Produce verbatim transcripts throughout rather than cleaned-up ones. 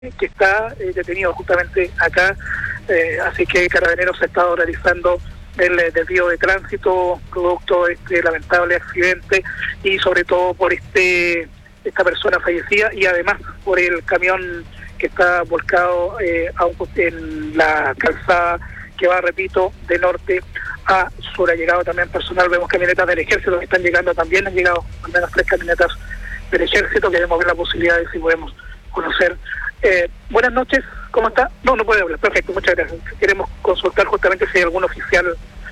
que está eh, detenido justamente acá, eh, así que Carabineros ha estado realizando el eh, desvío de tránsito producto de este lamentable accidente y sobre todo por este esta persona fallecida y además por el camión que está volcado eh, a un, en la calzada que va, repito, de norte a sur. Ha llegado también personal, vemos camionetas del ejército que están llegando también, han llegado al menos tres camionetas del ejército. Queremos ver la posibilidad de si podemos conocer. Eh, buenas noches, ¿cómo está? No, no puede hablar, perfecto, muchas gracias. Queremos consultar justamente si hay algún oficial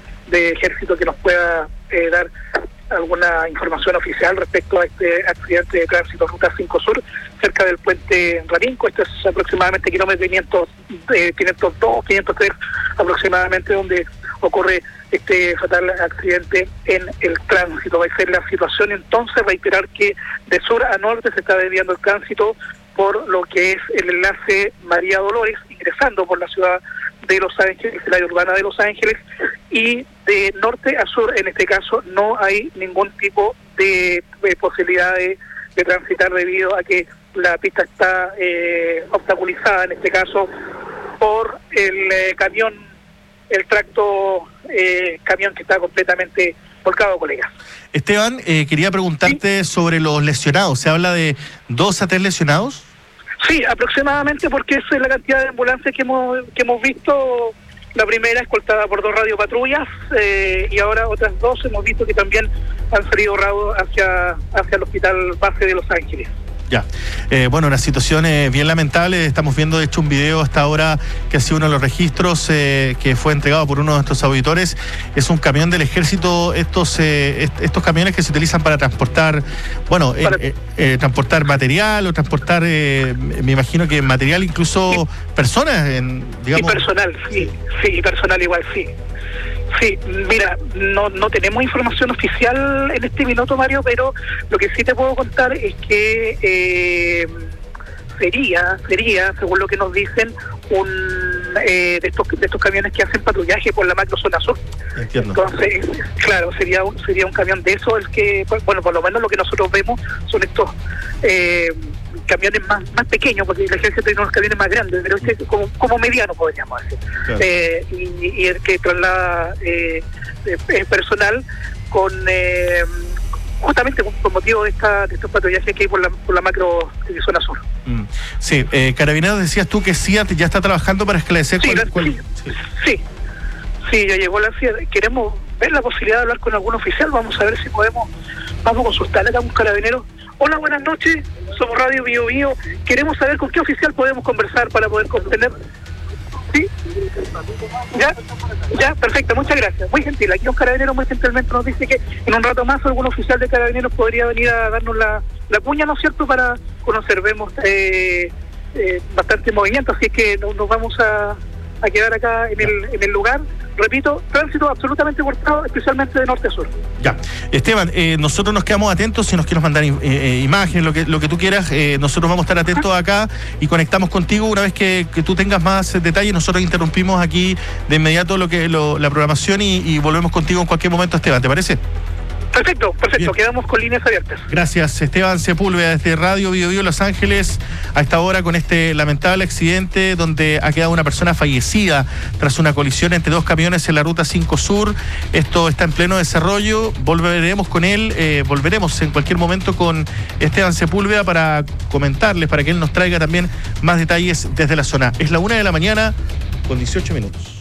de ejército que nos pueda eh, dar alguna información oficial respecto a este accidente de tránsito Ruta cinco Sur, cerca del puente Rarinco. Esto es aproximadamente kilómetro quinientos, eh, quinientos dos, quinientos tres aproximadamente, donde ocurre este fatal accidente en el tránsito. Va a ser la situación entonces, reiterar que de sur a norte se está desviando el tránsito por lo que es el enlace María Dolores, ingresando por la ciudad de Los Ángeles, el área urbana de Los Ángeles, y de norte a sur, en este caso, no hay ningún tipo de, de posibilidad de, de transitar debido a que la pista está eh, obstaculizada, en este caso, por el eh, camión, el tracto eh, camión que está completamente volcado, colegas. Esteban, eh, quería preguntarte ¿Sí? sobre los lesionados. ¿Se habla de dos a tres lesionados? Sí, aproximadamente, porque esa es la cantidad de ambulancias que hemos que hemos visto. La primera escoltada por dos radiopatrullas eh, y ahora otras dos hemos visto que también han salido hacia, hacia el hospital base de Los Ángeles. Ya, eh, bueno, una situación eh, bien lamentable. Estamos viendo de hecho un video hasta ahora que ha sido uno de los registros eh, que fue entregado por uno de nuestros auditores. Es un camión del ejército, estos eh, est estos camiones que se utilizan para transportar, bueno, para... Eh, eh, transportar material o transportar, eh, me imagino que material, incluso sí. personas, en, digamos. Y personal, sí, sí, y personal igual, sí. Sí, mira, no no tenemos información oficial en este minuto, Mario, pero lo que sí te puedo contar es que eh, sería, sería, según lo que nos dicen, un eh, de estos de estos camiones que hacen patrullaje por la macro zona sur. Entiendo. Entonces, claro, sería un sería un camión de eso el que, bueno, por lo menos lo que nosotros vemos son estos eh, camiones más más pequeños, porque el ejército tiene unos camiones más grandes, pero este es como, como mediano, podríamos decir. Claro. Eh, y, y el que traslada eh, eh, personal con eh, justamente por motivo de esta de estos patrullajes que hay por la, por la macro zona sur. Mm. Sí, eh, Carabineros, decías tú que sí ya está trabajando para esclarecer. Sí, cuál, la, cuál... sí, sí, sí, sí, ya llegó la C I A. Queremos ver la posibilidad de hablar con algún oficial. Vamos a ver si podemos, vamos a consultar acá a un carabinero. Hola, buenas noches, somos Radio Bio Bio. Queremos saber con qué oficial podemos conversar para poder comprender. ¿Sí? ¿Ya? Ya, perfecto, muchas gracias. Muy gentil. Aquí un carabinero muy gentilmente nos dice que en un rato más algún oficial de carabineros podría venir a darnos la, la cuña, ¿no es cierto?, para conocer. Vemos eh, eh, bastante movimiento, así que no, nos vamos a, a quedar acá en el, en el lugar. Repito, tránsito absolutamente cortado, especialmente de norte a sur. Ya. Esteban, eh, nosotros nos quedamos atentos. Si nos quieres mandar eh, eh, imágenes, lo que lo que tú quieras, eh, nosotros vamos a estar atentos acá y conectamos contigo. Una vez que, que tú tengas más detalles, nosotros interrumpimos aquí de inmediato lo que lo, la programación y, y volvemos contigo en cualquier momento, Esteban, ¿te parece? Perfecto, perfecto, bien. Quedamos con líneas abiertas. Gracias, Esteban Sepúlveda, desde Radio Bio Bio Los Ángeles, a esta hora con este lamentable accidente donde ha quedado una persona fallecida tras una colisión entre dos camiones en la Ruta cinco Sur. Esto está en pleno desarrollo, volveremos con él, eh, volveremos en cualquier momento con Esteban Sepúlveda para comentarles, para que él nos traiga también más detalles desde la zona. Es la una de la mañana con dieciocho minutos.